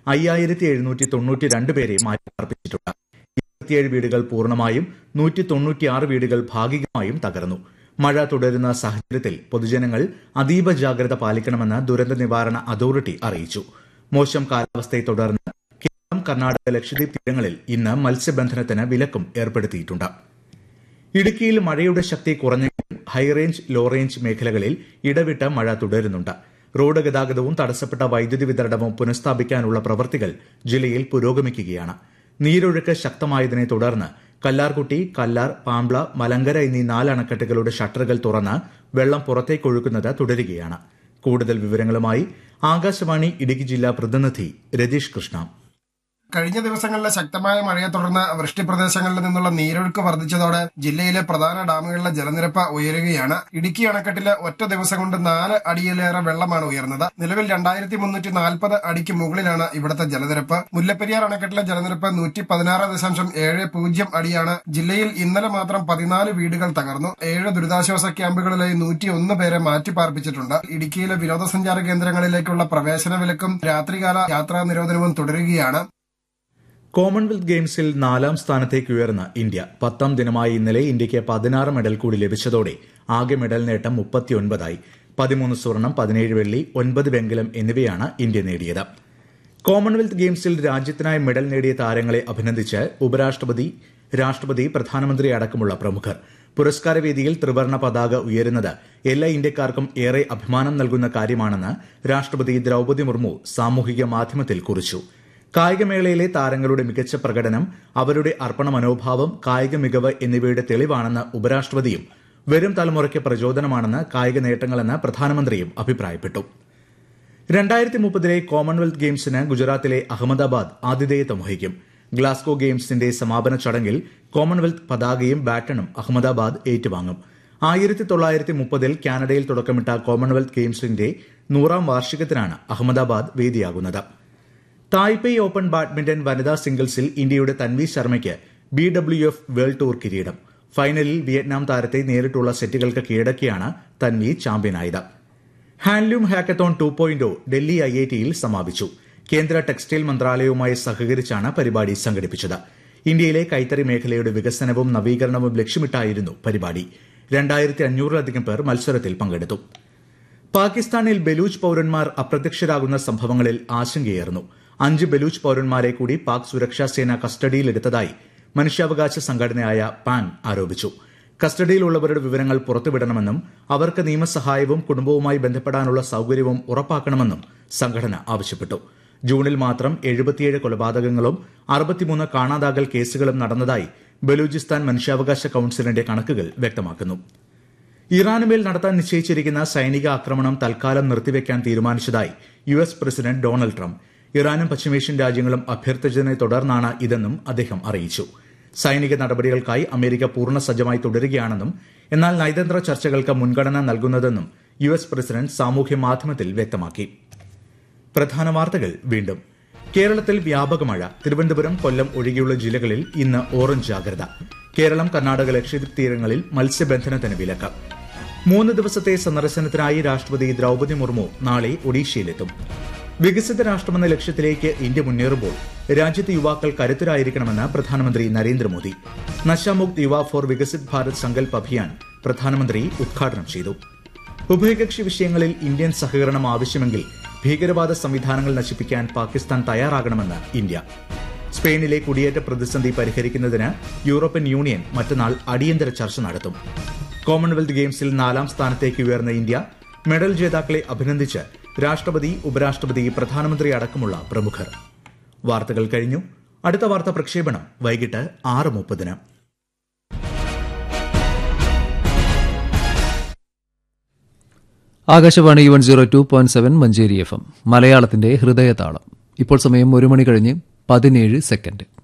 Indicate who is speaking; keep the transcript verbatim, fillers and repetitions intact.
Speaker 1: അയ്യായിരത്തി എഴുന്നൂറ്റി തൊണ്ണൂറ്റി രണ്ട് പേരെ മാറ്റിപ്പാർപ്പിച്ചിട്ടുണ്ട്. ഇരുപത്തിയേഴ് വീടുകൾ പൂർണ്ണമായും നൂറ്റി തൊണ്ണൂറ്റിയാറ് വീടുകൾ ഭാഗികമായും തകർന്നു. മഴ തുടരുന്ന സാഹചര്യത്തിൽ പൊതുജനങ്ങൾ അതീവ ജാഗ്രത പാലിക്കണമെന്ന് ദുരന്ത നിവാരണ അതോറിറ്റി അറിയിച്ചു. മോശം കാലാവസ്ഥയെ തുടർന്ന് കേരളം, കർണാടക, ലക്ഷദ്വീപ് തീരങ്ങളിൽ ഇന്ന് മത്സ്യബന്ധനത്തിന് വിലക്കും ഏർപ്പെടുത്തിയിട്ടുണ്ട്. ഇടുക്കിയിൽ മഴയുടെ ശക്തി കുറഞ്ഞെങ്കിലും ഹൈറേഞ്ച്, ലോ റേഞ്ച് മേഖലകളിൽ ഇടവിട്ട് മഴ തുടരുന്നുണ്ട്. റോഡ് ഗതാഗതവും തടസ്സപ്പെട്ട വൈദ്യുതി വിതരണവും പുനഃസ്ഥാപിക്കാനുള്ള പ്രവൃത്തികൾ ജില്ലയിൽ പുരോഗമിക്കുകയാണ്. നീരൊഴുക്ക് ശക്തമായതിനെ തുടർന്ന് കല്ലാർകുട്ടി, കല്ലാർ, പാംബ്ല, മലങ്കര എന്നീ നാല് അണക്കെട്ടുകളുടെ ഷട്ടറുകൾ തുറന്ന് വെള്ളം പുറത്തേക്കൊഴുക്കുന്നത് തുടരുകയാണ്. കൂടുതൽ വിവരങ്ങളുമായി ആകാശവാണി ഇടുക്കി ജില്ലാ പ്രതിനിധി രതീഷ് കൃഷ്ണ.
Speaker 2: കഴിഞ്ഞ ദിവസങ്ങളിലെ ശക്തമായ മഴയെ തുടർന്ന് വൃഷ്ടിപ്രദേശങ്ങളിൽ നിന്നുള്ള നീരൊഴുക്ക് വർദ്ധിച്ചതോടെ ജില്ലയിലെ പ്രധാന ഡാമുകളിലെ ജലനിരപ്പ് ഉയരുകയാണ്. ഇടുക്കി അണക്കെട്ടിലെ ഒറ്റ ദിവസം കൊണ്ട് നാല് അടിയിലേറെ വെള്ളമാണ് ഉയർന്നത്. നിലവിൽ രണ്ടായിരത്തി മുന്നൂറ്റി നാൽപ്പത് അടിക്ക് മുകളിലാണ് ഇവിടുത്തെ ജലനിരപ്പ്. മുല്ലപ്പെരിയാർ അണക്കെട്ടിലെ ജലനിരപ്പ് നൂറ്റി പതിനാറ് ദശാംശം ഏഴ് പൂജ്യം അടിയാണ്. ജില്ലയിൽ ഇന്നലെ മാത്രം പതിനാല് വീടുകൾ തകർന്നു. ഏഴ് ദുരിതാശ്വാസ ക്യാമ്പുകളിലായി നൂറ്റി ഒന്ന് പേരെ മാറ്റിപ്പാർപ്പിച്ചിട്ടുണ്ട്. ഇടുക്കിയിലെ വിനോദസഞ്ചാര കേന്ദ്രങ്ങളിലേക്കുള്ള പ്രവേശന വിലക്കും രാത്രികാല യാത്രാ നിരോധനവും തുടരുകയാണ്.
Speaker 1: കോമൺവെൽത്ത് ഗെയിംസിൽ നാലാം സ്ഥാനത്തേക്ക് ഉയർന്ന ഇന്ത്യ. പത്താം ദിനമായ ഇന്നലെ ഇന്ത്യയ്ക്ക് പതിനാറ് മെഡൽ കൂടി ലഭിച്ചതോടെ ആകെ മെഡൽ നേട്ടം മുപ്പത്തിയൊൻപതായി. പതിമൂന്ന് സ്വർണം, പതിനേഴ് വെള്ളി, ഒൻപത് വെങ്കലം എന്നിവയാണ് ഇന്ത്യ നേടിയത്. കോമൺവെൽത്ത് ഗെയിംസിൽ രാജ്യത്തിനായി മെഡൽ നേടിയ താരങ്ങളെ അഭിനന്ദിച്ച് ഉപരാഷ്ട്രപതി, രാഷ്ട്രപതി, പ്രധാനമന്ത്രി അടക്കമുള്ള പ്രമുഖർ. പുരസ്കാരവേദിയിൽ ത്രിവർണ്ണ പതാക ഉയരുന്നത് എല്ലാ ഇന്ത്യക്കാർക്കും ഏറെ അഭിമാനം നൽകുന്ന കാര്യമാണെന്ന് രാഷ്ട്രപതി ദ്രൌപദി മുർമു സാമൂഹിക മാധ്യമത്തിൽ കുറിച്ചു. കായികമേളയിലെ താരങ്ങളുടെ മികച്ച പ്രകടനം, അവരുടെ അർപ്പണ മനോഭാവം, കായിക മികവ് എന്നിവയുടെ തെളിവാണെന്ന് ഉപരാഷ്ട്രപതിയും വരും തലമുറയ്ക്ക് പ്രചോദനമാണെന്ന് കായിക നേട്ടങ്ങളെന്ന് പ്രധാനമന്ത്രിയും അഭിപ്രായപ്പെട്ടു. രണ്ടായിരത്തി മുപ്പതിലെ കോമൺവെൽത്ത് ഗെയിംസിന് ഗുജറാത്തിലെ അഹമ്മദാബാദ് ആതിഥേയത്വം വഹിക്കും. ഗ്ലാസ്ഗോ ഗെയിംസിന്റെ സമാപന ചടങ്ങിൽ കോമൺവെൽത്ത് പതാകയും ബാറ്റണും അഹമ്മദാബാദ് ഏറ്റുവാങ്ങും. ആയിരത്തി തൊള്ളായിരത്തി മുപ്പതിൽ കാനഡയിൽ തുടക്കമിട്ട കോമൺവെൽത്ത് ഗെയിംസിന്റെ നൂറാം വാർഷികത്തിനാണ് അഹമ്മദാബാദ് വേദിയാകുന്നത്. തായ്പേയ് ഓപ്പൺ ബാഡ്മിന്റൺ വനിതാ സിംഗിൾസിൽ ഇന്ത്യയുടെ Tanvi ശർമ്മയ്ക്ക് B W F world tour കിരീടം. ഫൈനലിൽ വിയറ്റ്നാം താരത്തെ നേരിട്ടുള്ള സെറ്റുകൾക്ക് കീഴടക്കിയാണ് Tanvi ചാമ്പ്യനായത്. Handloom hackathon two point Delhi I I ടിയിൽ സമാപിച്ചു. കേന്ദ്ര ടെക്സ്റ്റൈൽ മന്ത്രാലയവുമായി സഹകരിച്ചാണ് പരിപാടി സംഘടിപ്പിച്ചത്. ഇന്ത്യയിലെ കൈത്തറി മേഖലയുടെ വികസനവും നവീകരണവും ലക്ഷ്യമിട്ടായിരുന്നു പരിപാടി. രണ്ടായിരത്തി അഞ്ഞൂറിലധികം പേർ മത്സരത്തിൽ പങ്കെടുത്തു. പാകിസ്ഥാനിൽ ബലൂച്ച് പൌരന്മാർ അപ്രത്യക്ഷരാകുന്ന സംഭവങ്ങളിൽ ആശങ്കയേറുന്നു. അഞ്ച് ബലൂച്ച് പൌരന്മാരെ കൂടി പാക് സുരക്ഷാ സേന കസ്റ്റഡിയിലെടുത്തതായി മനുഷ്യാവകാശ സംഘടനയായ പാൻ ആരോപിച്ചു. കസ്റ്റഡിയിലുള്ളവരുടെ വിവരങ്ങൾ പുറത്തുവിടണമെന്നും അവർക്ക് നിയമസഹായവും കുടുംബവുമായി ബന്ധപ്പെടാനുള്ള സൌകര്യവും ഉറപ്പാക്കണമെന്നും സംഘടന ആവശ്യപ്പെട്ടു. ജൂണിൽ മാത്രം എഴുപത്തിയേഴ് കൊലപാതകങ്ങളും അറുപത്തിമൂന്ന് കാണാതാകൽ കേസുകളും നടന്നതായി ബലൂചിസ്ഥാൻ മനുഷ്യാവകാശ കൌൺസിലിന്റെ കണക്കുകൾ വ്യക്തമാക്കുന്നു. ഇറാനുമേൽ നടത്താൻ നിശ്ചയിച്ചിരിക്കുന്ന സൈനിക ആക്രമണം തൽക്കാലം നിർത്തിവെക്കാൻ തീരുമാനിച്ചതായി U S president Donald Trump. ഇറാനും പശ്ചിമേഷ്യൻ രാജ്യങ്ങളും അഭ്യർത്ഥിച്ചതിനെ തുടർന്നാണ് ഇതെന്നും അദ്ദേഹം അറിയിച്ചു. സൈനിക നടപടികൾക്കായി അമേരിക്ക പൂർണ്ണ സജ്ജമായി തുടരുകയാണെന്നും എന്നാൽ നയതന്ത്ര ചർച്ചകൾക്ക് മുൻഗണന നൽകുന്നതെന്നും യു എസ് പ്രസിഡന്റ് സാമൂഹ്യ മാധ്യമത്തിൽ വ്യക്തമാക്കി. പ്രധാന വാർത്തകൾ വീണ്ടും. കേരളത്തിൽ വ്യാപക മഴ. തിരുവനന്തപുരം, കൊല്ലം ഒഴികെയുള്ള ജില്ലകളിൽ ഇന്ന് ഓറഞ്ച് ജാഗ്രത. കേരളം, കർണാടക, ലക്ഷദ്വീപ് തീരങ്ങളിൽ മത്സ്യബന്ധനത്തിന് വിലക്ക്. മൂന്ന് ദിവസത്തെ സന്ദർശനത്തിനായി രാഷ്ട്രപതി ദ്രൌപദി മുർമു നാളെ ഒഡീഷയിലെത്തും. വികസിത രാഷ്ട്രമെന്ന ലക്ഷ്യത്തിലേക്ക് ഇന്ത്യ മുന്നേറുമ്പോൾ രാജ്യത്തെ യുവാക്കൾ കരുത്തരായിരിക്കണമെന്ന് പ്രധാനമന്ത്രി നരേന്ദ്രമോദി. നശാമുക്ത് യുവ ഫോർ വികസിത് ഭാരത് സങ്കൽപ് അഭിയാൻ പ്രധാനമന്ത്രി ഉദ്ഘാടനം ചെയ്തു. ഉഭയകക്ഷി വിഷയങ്ങളിൽ ഇന്ത്യൻ സഹകരണം ആവശ്യമെങ്കിൽ ഭീകരവാദ സംവിധാനങ്ങൾ നശിപ്പിക്കാൻ പാകിസ്ഥാൻ തയ്യാറാകണമെന്ന് ഇന്ത്യ. സ്പെയിനിലെ കുടിയേറ്റ പ്രതിസന്ധി പരിഹരിക്കുന്നതിന് യൂറോപ്യൻ യൂണിയൻ മറ്റന്നാൾ അടിയന്തര ചർച്ച നടത്തും. കോമൺവെൽത്ത് ഗെയിംസിൽ നാലാം സ്ഥാനത്തേക്ക് ഉയർന്ന ഇന്ത്യ. മെഡൽ ജേതാക്കളെ അഭിനന്ദിച്ച് രാഷ്ട്രപതി, ഉപരാഷ്ട്രപതി, പ്രധാനമന്ത്രി അടക്കമുള്ള പ്രമുഖർ. വാർത്തകൾ കഴിഞ്ഞു. അടുത്ത വാർത്താ പ്രക്ഷേപണം വൈകിട്ട് ആറ് മുപ്പതിന്.
Speaker 3: Akashvani one zero two point seven Manjeri F M മലയാളത്തിന്റെ ഹൃദയതാളം. ഇപ്പോൾ സമയം ഒരു മണി കഴിഞ്ഞ് പതിനേഴ് സെക്കൻഡ്.